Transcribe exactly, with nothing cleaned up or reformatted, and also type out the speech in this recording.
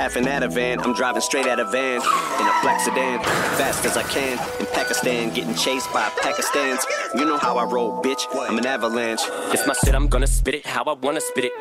half an Ativan. I'm driving straight out of van in a black sedan, fast as I can. In Pakistan, getting chased by Pakistans. You know how I roll, bitch. I'm an avalanche. It's my shit, I'm gonna spit it how I wanna spit it.